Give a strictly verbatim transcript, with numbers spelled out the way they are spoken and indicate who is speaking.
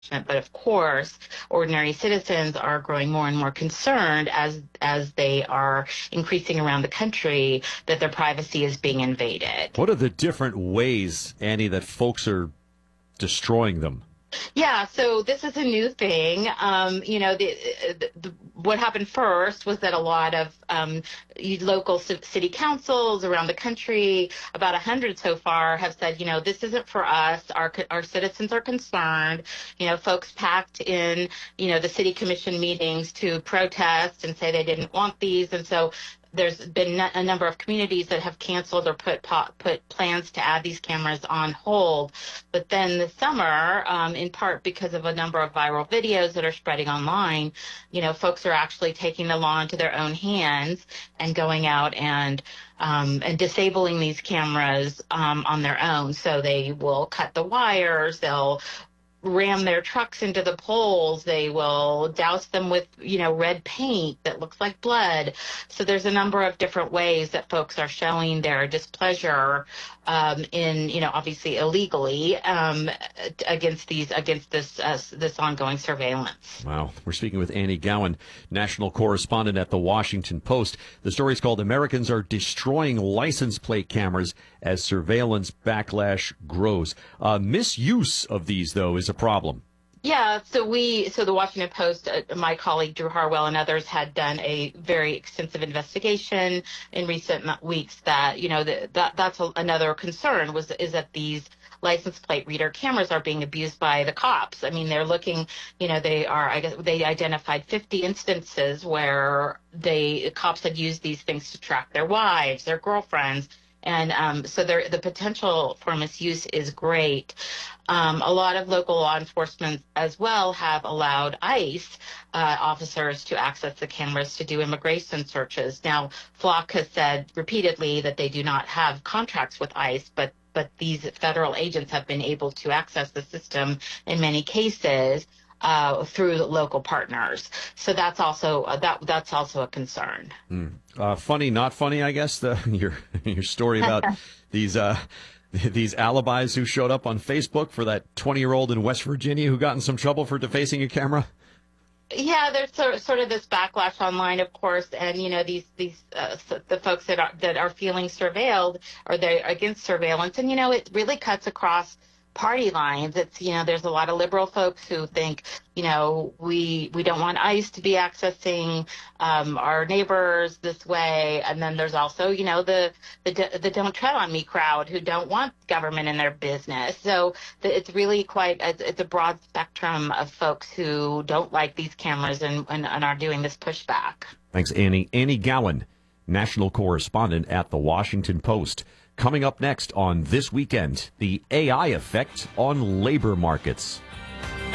Speaker 1: But of course, ordinary citizens are growing more and more concerned as as they are increasing around the country that their privacy is being invaded.
Speaker 2: What are the different ways, Annie, that folks are destroying them?
Speaker 1: Yeah, so this is a new thing. Um, you know, the, the, the, what happened first was that a lot of um, local city councils around the country, about a hundred so far, have said, you know, this isn't for us. Our our citizens are concerned. You know, folks packed in, you know, the city commission meetings to protest and say they didn't want these, and so there's been a number of communities that have canceled or put put plans to add these cameras on hold. But then this summer, um, in part because of a number of viral videos that are spreading online, you know, folks are actually taking the law into their own hands and going out and um, and disabling these cameras um, on their own. So they will cut the wires, they'll ram their trucks into the poles, they will douse them with, you know, red paint that looks like blood. So there's a number of different ways that folks are showing their displeasure um, in, you know, obviously illegally um, against these, against this, uh, this ongoing surveillance.
Speaker 2: Wow. We're speaking with Annie Gowan, national correspondent at The Washington Post. The story is called Americans Are Destroying License Plate Cameras as Surveillance Backlash Grows. Uh, misuse of these, though, is a problem.
Speaker 1: Yeah, so we, so the Washington Post, uh, my colleague Drew Harwell and others had done a very extensive investigation in recent weeks that, you know, that, that that's a, another concern was, is that these license plate reader cameras are being abused by the cops. I mean, they're looking, you know, they are, I guess they identified fifty instances where they, cops had used these things to track their wives, their girlfriends. And um, so there, the potential for misuse is great. Um, a lot of local law enforcement as well have allowed ICE uh, officers to access the cameras to do immigration searches. Now, Flock has said repeatedly that they do not have contracts with ICE, but but these federal agents have been able to access the system in many cases Uh, through local partners. So that's also uh, that that's also a concern.
Speaker 2: Mm. Uh, funny, not funny, I guess. The your your story about these uh, these alibis who showed up on Facebook for that twenty-year-old in West Virginia who got in some trouble for defacing a camera.
Speaker 1: Yeah, there's sort of, sort of this backlash online, of course, and you know these these uh, the folks that are that are feeling surveilled or they're against surveillance, and you know it really cuts across party lines. It's, you know, there's a lot of liberal folks who think, you know, we we don't want ICE to be accessing um, our neighbors this way. And then there's also, you know, the, the the don't tread on me crowd who don't want government in their business. So the, it's really quite, it's, it's a broad spectrum of folks who don't like these cameras and, and, and are doing this pushback.
Speaker 2: Thanks, Annie. Annie Gowan, national correspondent at The Washington Post. Coming up next on This Weekend, the A I effect on labor markets.